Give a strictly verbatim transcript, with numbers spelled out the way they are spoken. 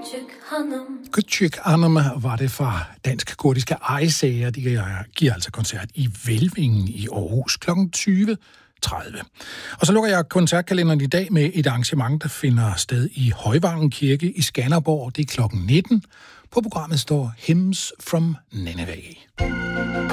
Küçük Hanım var det fra dansk-kurdiske Ejsager. De giver altså koncert i Velvingen i Aarhus kl. tyve tredive. Og så lukker jeg koncertkalenderen i dag med et arrangement, der finder sted i Højvangen Kirke i Skanderborg. Det er klokken nitten. På programmet står Hymns from Nineveh.